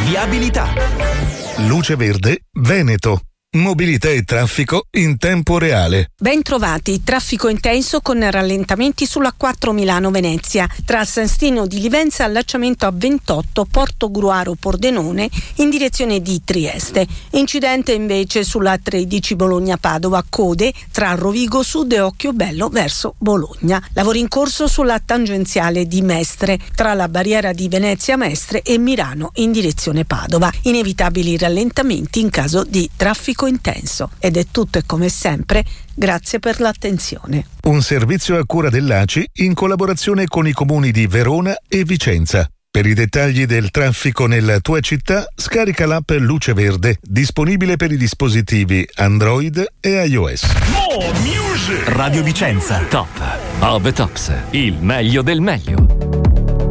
viabilità. Luce Verde Veneto. Mobilità e traffico in tempo reale. Ben trovati, traffico intenso con rallentamenti sulla 4 Milano-Venezia, tra San Stino di Livenza e allacciamento a 28 Porto Gruaro Pordenone in direzione di Trieste. Incidente invece sulla 13 Bologna-Padova, code tra Rovigo Sud e Occhiobello verso Bologna. Lavori in corso sulla tangenziale di Mestre, tra la barriera di Venezia Mestre e Mirano in direzione Padova. Inevitabili rallentamenti in caso di traffico intenso. Ed è tutto, e come sempre grazie per l'attenzione. Un servizio a cura dell'ACI in collaborazione con i comuni di Verona e Vicenza. Per i dettagli del traffico nella tua città scarica l'app Luce Verde, disponibile per i dispositivi Android e iOS. Radio Vicenza, top of the tops, il meglio del meglio.